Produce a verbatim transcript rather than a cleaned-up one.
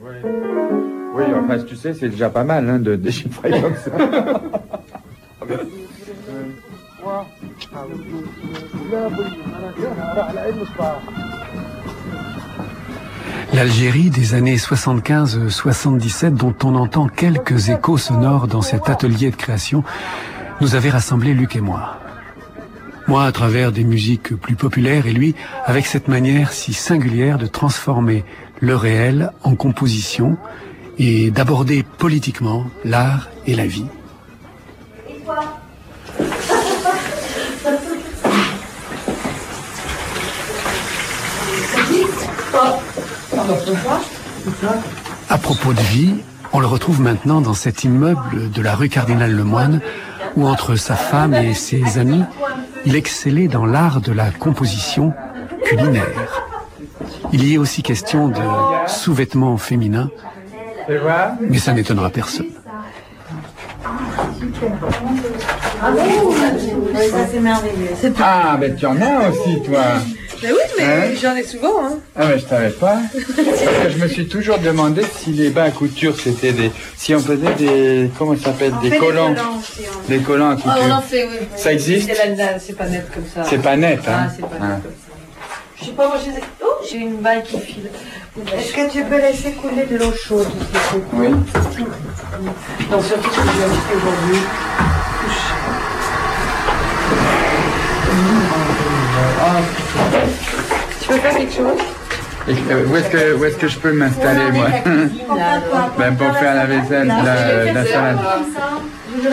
Oui, oui, enfin, tu sais, c'est déjà pas mal hein, de déchiffrer comme ça. L'Algérie des années soixante-quinze soixante-dix-sept, dont on entend quelques échos sonores dans cet atelier de création, nous avait rassemblés Luc et moi. Moi à travers des musiques plus populaires et lui avec cette manière si singulière de transformer le réel en composition et d'aborder politiquement l'art et la vie. À propos de vie, on le retrouve maintenant dans cet immeuble de la rue Cardinal Lemoine où entre sa femme et ses amis, il excellait dans l'art de la composition culinaire. Il y est aussi question de sous-vêtements féminins, mais ça n'étonnera personne. Ah, mais tu en as aussi, toi. Mais oui, mais hein? J'en ai souvent. Hein. Ah, mais je savais pas. Parce que je me suis toujours demandé si les bains à couture, c'était des... Si on faisait des... Comment ça s'appelle? Des collants. Des collants, aussi, on... des collants à couture. Oh, on en fait, oui. Ça existe? C'est pas net comme ça. C'est pas net, hein? Ah, c'est pas ah. net comme ça. Je sais pas, moi, j'ai... Oh, j'ai une balle qui file. Est-ce que tu peux laisser couler de l'eau chaude? Oui. Non, surtout ce que je vais acheter aujourd'hui. Tu peux faire quelque chose? Et, euh, où est-ce que, où est-ce que je peux m'installer, moi? Là, ben, pour faire la vaisselle, la, la salade.